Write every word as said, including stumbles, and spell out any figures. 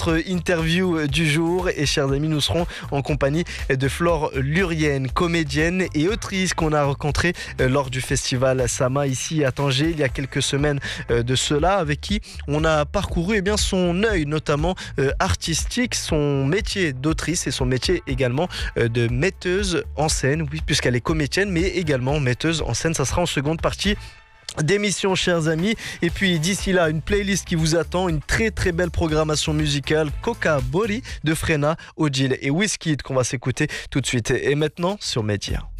notre interview du jour. Et chers amis, nous serons en compagnie de Flore Lurienne, comédienne et autrice qu'on a rencontrée lors du festival Sama ici à Tanger il y a quelques semaines de cela, avec qui on a parcouru eh bien, son œil notamment euh, artistique, son métier d'autrice et son métier également euh, de metteuse en scène, oui, puisqu'elle est comédienne mais également metteuse en scène. Ça sera en seconde partie d'émission, chers amis. Et puis d'ici là, une playlist qui vous attend, une très très belle programmation musicale, Coca Bori de Frena, Odile et Wizkid qu'on va s'écouter tout de suite. Et maintenant sur Média.